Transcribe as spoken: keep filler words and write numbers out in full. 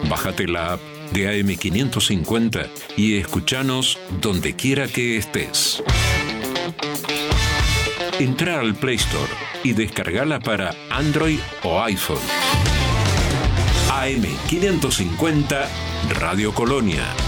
Bájate la app de A M quinientos cincuenta y escúchanos donde quiera que estés. Entra al Play Store y descargala para Android o iPhone. A M quinientos cincuenta Radio Colonia.